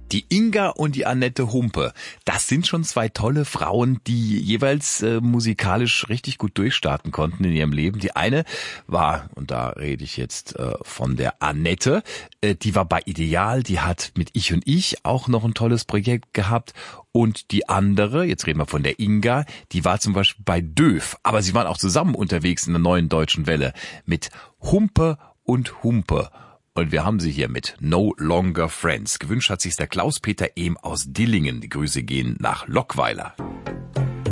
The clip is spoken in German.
Die Inga und die Annette Humpe, das sind schon zwei tolle Frauen, die jeweils musikalisch richtig gut durchstarten konnten in ihrem Leben. Die eine war, und da rede ich jetzt von der Annette, die war bei Ideal, die hat mit Ich und Ich auch noch ein tolles Projekt gehabt. Und die andere, jetzt reden wir von der Inga, die war zum Beispiel bei Döf, aber sie waren auch zusammen unterwegs in der Neuen Deutschen Welle mit Humpe und Humpe. Und wir haben sie hier mit No Longer Friends. Gewünscht hat sich der Klaus-Peter Ehm aus Dillingen. Die Grüße gehen nach Lockweiler.